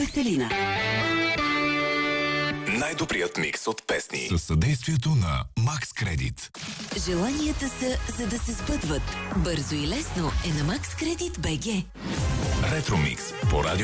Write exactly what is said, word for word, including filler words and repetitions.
Веселина. Най-добрият микс от песни. Със съдействието на Макс Кредит. Желанията са, за да се сбъдват. Бързо и лесно е на Макс Кредит БГ. Ретро микс по радио